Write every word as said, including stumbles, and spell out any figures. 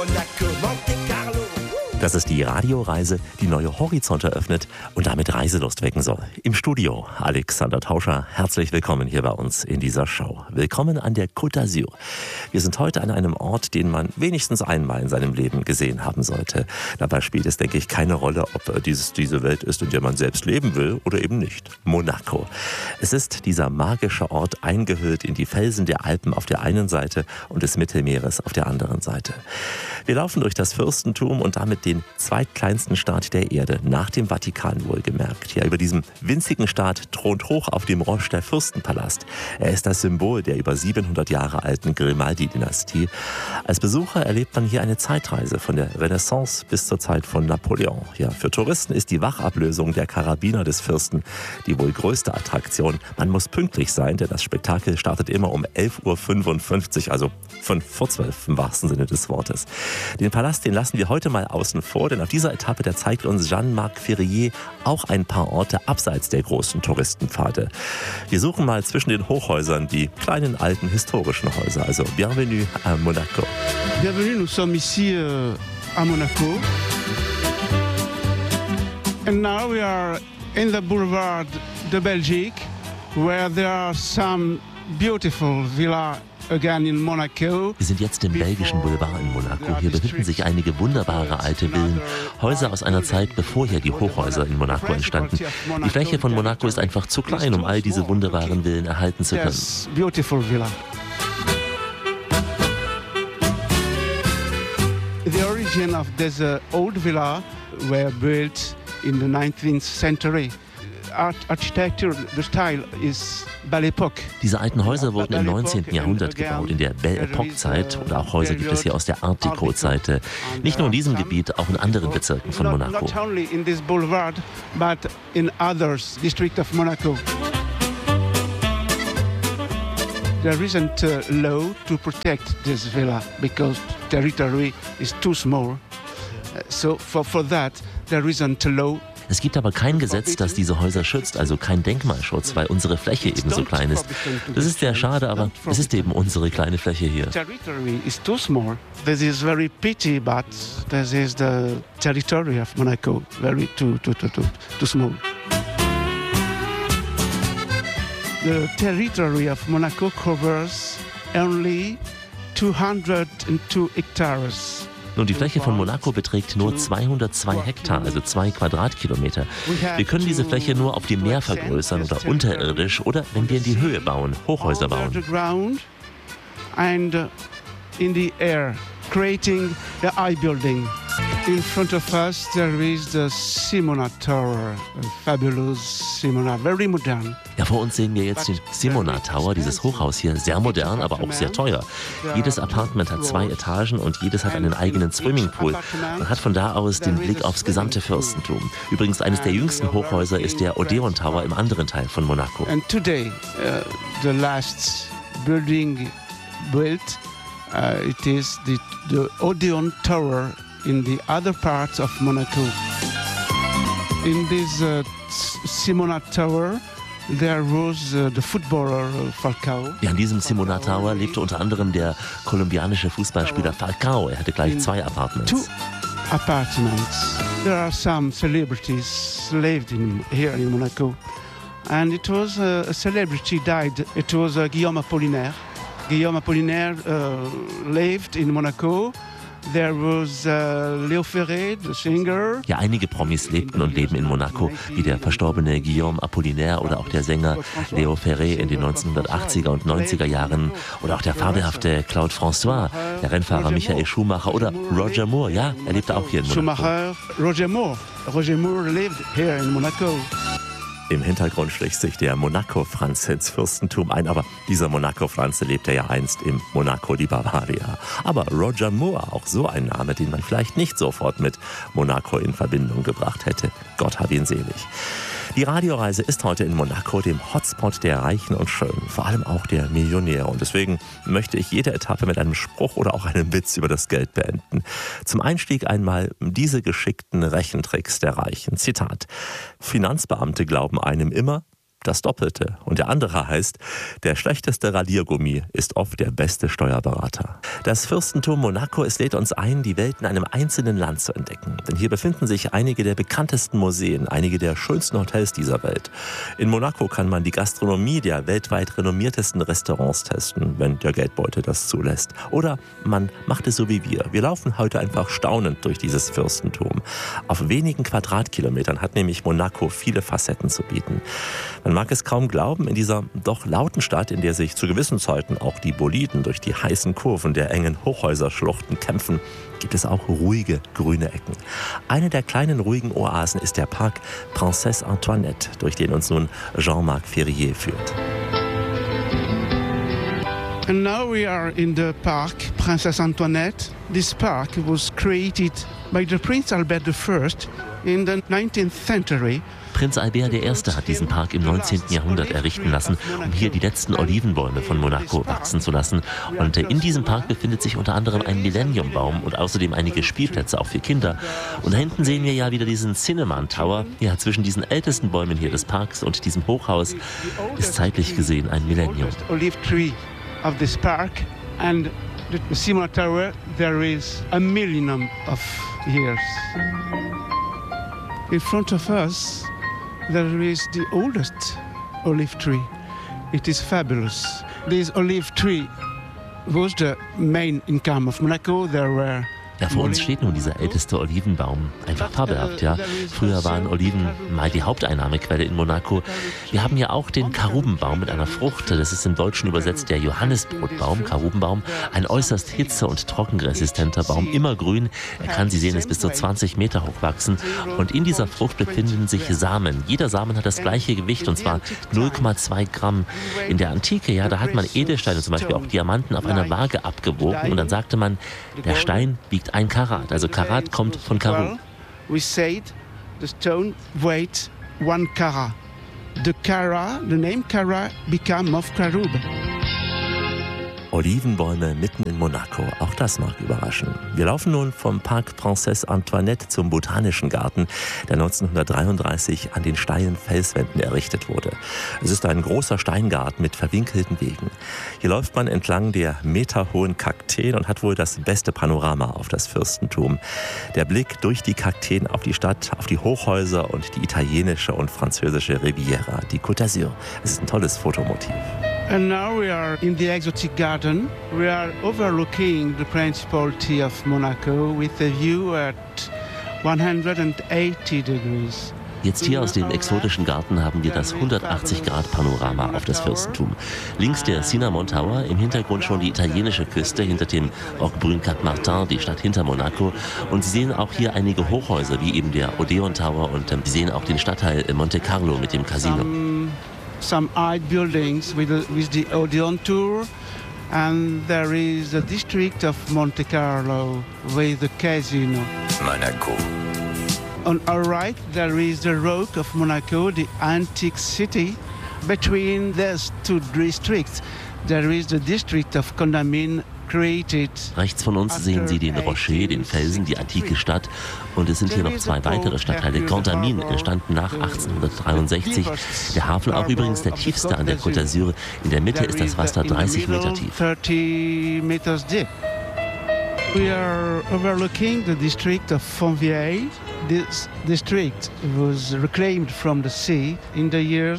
Das ist die Radioreise, die neue Horizonte öffnet und damit Reiselust wecken soll. Im Studio Alexander Tauscher. Herzlich willkommen hier bei uns in dieser Show. Willkommen an der Côte d'Azur. Wir sind heute an einem Ort, den man wenigstens einmal in seinem Leben gesehen haben sollte. Dabei spielt es, denke ich, keine Rolle, ob dieses diese Welt ist, in der man selbst leben will oder eben nicht. Monaco. Es ist dieser magische Ort, eingehüllt in die Felsen der Alpen auf der einen Seite und des Mittelmeeres auf der anderen Seite. Wir laufen durch das Fürstentum und damit den zweitkleinsten Staat der Erde, nach dem Vatikan wohlgemerkt. Ja, über diesem winzigen Staat thront hoch auf dem Roche der Fürstenpalast. Er ist das Symbol der über siebenhundert Jahre alten Grimaldi-Dynastie. Als Besucher erlebt man hier eine Zeitreise von der Renaissance bis zur Zeit von Napoleon. Ja, für Touristen ist die Wachablösung der Karabiner des Fürsten die wohl größte Attraktion. Man muss pünktlich sein, denn das Spektakel startet immer um elf Uhr fünfundfünfzig, also fünf vor zwölf im wahrsten Sinne des Wortes. Den Palast, den lassen wir heute mal außen vor, denn auf dieser Etappe, da zeigt uns Jean-Marc Ferrier auch ein paar Orte abseits der großen Touristenpfade. Wir suchen mal zwischen den Hochhäusern die kleinen, alten, historischen Häuser. Also, bienvenue à Monaco. Bienvenue, nous sommes ici euh, à Monaco. And now we are in the boulevard de Belgique, where there are some beautiful villas. Wir sind jetzt im belgischen Boulevard in Monaco. Hier befinden sich einige wunderbare alte Villen, Häuser aus einer Zeit, bevor hier die Hochhäuser in Monaco entstanden. Die Fläche von Monaco ist einfach zu klein, um all diese wunderbaren Villen erhalten zu können. The origin of this uh, old villa were built in the nineteenth century. Art, architecture, the style is Belle Époque. Diese alten Häuser wurden im neunzehnten Jahrhundert gebaut, in der Belle Époque-Zeit. Oder auch Häuser gibt es hier aus der Art Deco-Zeit. Nicht nur in diesem Gebiet, auch in anderen Bezirken von Monaco. Not only in this boulevard, but in others district of Monaco. There isn't a law to protect this villa because territory is too small. So for, for that, there isn't a law. Es gibt aber kein Gesetz, das diese Häuser schützt, also kein Denkmalschutz, weil unsere Fläche eben so klein ist. Das ist sehr schade, aber es ist eben unsere kleine Fläche hier. Territory is too small. This is very pity, but this is the territory of Monaco, very too too too too, too small. The territory of Monaco covers only two hundred two hectares. Nun, die Fläche von Monaco beträgt nur zweihundertzwei Hektar, also zwei Quadratkilometer. Wir können diese Fläche nur auf dem Meer vergrößern oder unterirdisch oder wenn wir in die Höhe bauen, Hochhäuser bauen. And in the air, creating the eye building. In front of us there is the Simona Tower, a fabulous Simona, very modern. Ja, vor uns sehen wir jetzt den Simona Tower, dieses Hochhaus hier, sehr modern, aber auch sehr teuer. Jedes Apartment hat zwei Etagen und jedes hat einen eigenen Swimmingpool. Man hat von da aus den Blick aufs gesamte Fürstentum. Übrigens, eines der jüngsten Hochhäuser ist der Odeon Tower im anderen Teil von Monaco. And today, uh, the last building built, uh, it is the, the Odeon Tower in the other parts of Monaco. In this uh, Simona Tower, there was uh, the footballer Falcao. Ja, in diesem Simona Tower lebte unter anderem der kolumbianische Fußballspieler Falcao. Er hatte gleich zwei Apartments. Two apartments. There are some celebrities lived in, here in Monaco. And it was uh, a celebrity died. It was uh, Guillaume Apollinaire. Guillaume Apollinaire uh, lived in Monaco. There was uh, Léo Ferré, the singer. Ja, einige Promis lebten und leben in Monaco, wie der verstorbene Guillaume Apollinaire oder auch der Sänger Léo Ferré in den neunzehnhundertachtziger und neunziger Jahren oder auch der fabelhafte Claude François, der Rennfahrer Michael Schumacher oder Roger Moore, ja, er lebte auch hier in Monaco. Schumacher, Roger Moore. Roger Moore lived here in Monaco. Im Hintergrund schlich sich der Monaco-Franz ins Fürstentum ein, aber dieser Monaco-Franz lebte ja einst im Monaco di Bavaria. Aber Roger Moore, auch so ein Name, den man vielleicht nicht sofort mit Monaco in Verbindung gebracht hätte. Gott hab ihn selig. Die Radioreise ist heute in Monaco, dem Hotspot der Reichen und Schönen, vor allem auch der Millionäre. Und deswegen möchte ich jede Etappe mit einem Spruch oder auch einem Witz über das Geld beenden. Zum Einstieg einmal diese geschickten Rechentricks der Reichen. Zitat: Finanzbeamte glauben einem immer, das Doppelte. Und der andere heißt, der schlechteste Radiergummi ist oft der beste Steuerberater. Das Fürstentum Monaco, es lädt uns ein, die Welt in einem einzelnen Land zu entdecken. Denn hier befinden sich einige der bekanntesten Museen, einige der schönsten Hotels dieser Welt. In Monaco kann man die Gastronomie der weltweit renommiertesten Restaurants testen, wenn der Geldbeutel das zulässt. Oder man macht es so wie wir. Wir laufen heute einfach staunend durch dieses Fürstentum. Auf wenigen Quadratkilometern hat nämlich Monaco viele Facetten zu bieten. Man mag es kaum glauben, in dieser doch lauten Stadt, in der sich zu gewissen Zeiten auch die Boliden durch die heißen Kurven der engen Hochhäuserschluchten kämpfen, gibt es auch ruhige grüne Ecken. Eine der kleinen ruhigen Oasen ist der Park Princesse Antoinette, durch den uns nun Jean-Marc Ferrier führt. And now we are in the park Princesse Antoinette. This park was created by the Prince Albert the First in the nineteenth century. Prinz Albert der Erste hat diesen Park im neunzehnten Jahrhundert errichten lassen, um hier die letzten Olivenbäume von Monaco wachsen zu lassen. Und in diesem Park befindet sich unter anderem ein Millenniumbaum und außerdem einige Spielplätze, auch für Kinder. Und da hinten sehen wir ja wieder diesen Cinnamon Tower. Ja, zwischen diesen ältesten Bäumen hier des Parks und diesem Hochhaus ist zeitlich gesehen ein Millennium. Of this park and the Cinnamon Tower, there is a millennium of years. In front of us, there is the oldest olive tree. It is fabulous. This olive tree was the main income of Monaco. There were Ja, vor uns steht nun dieser älteste Olivenbaum. Einfach fabelhaft, ja. Früher waren Oliven mal die Haupteinnahmequelle in Monaco. Wir haben ja auch den Karubenbaum mit einer Frucht. Das ist im Deutschen übersetzt der Johannisbrotbaum, Karubenbaum. Ein äußerst hitze- und trockenresistenter Baum, immer grün. Er kann, Sie sehen es, bis zu zwanzig Meter hoch wachsen. Und in dieser Frucht befinden sich Samen. Jeder Samen hat das gleiche Gewicht, und zwar null Komma zwei Gramm. In der Antike, ja, da hat man Edelsteine, zum Beispiel auch Diamanten, auf einer Waage abgewogen. Und dann sagte man, der Stein wiegt ein Karat, also Karat kommt von Karu. We said the stone weighs one carat. The carat, the name carat became of Karub. Olivenbäume mitten in Monaco, auch das mag überraschen. Wir laufen nun vom Park Princesse Antoinette zum Botanischen Garten, der neunzehnhundertdreiunddreißig an den steilen Felswänden errichtet wurde. Es ist ein großer Steingarten mit verwinkelten Wegen. Hier läuft man entlang der meterhohen Kakteen und hat wohl das beste Panorama auf das Fürstentum. Der Blick durch die Kakteen auf die Stadt, auf die Hochhäuser und die italienische und französische Riviera, die Côte d'Azur. Es ist ein tolles Fotomotiv. And now we are in the exotic garden. We are overlooking the Principality of Monaco with a view at one hundred eighty degrees. Jetzt hier aus dem exotischen Garten haben wir das hundertachtzig Grad Panorama auf das Fürstentum. Links der Cinnamon Tower, im Hintergrund schon die italienische Küste, hinter dem Roquebrune Cap Martin, die Stadt hinter Monaco. Und Sie sehen auch hier einige Hochhäuser, wie eben der Odeon Tower, und ähm, Sie sehen auch den Stadtteil Monte Carlo mit dem Casino. Some high buildings with, the, with the Odeon Tour, and there is the district of Monte Carlo with the casino. Monaco. On our right, there is the Rock of Monaco, the antique city. Between these two districts, there is the district of Condamine. Rechts von uns sehen Sie den Rocher, den Felsen, die antike Stadt. Und es sind hier noch zwei weitere Stadtteile. Condamine entstanden nach achtzehnhundertdreiundsechzig. Der Hafen auch übrigens der tiefste an der Côte d'Azur. In der Mitte ist das Wasser dreißig Meter tief. We are overlooking the district of Fontvieille. This district was reclaimed from the sea in the years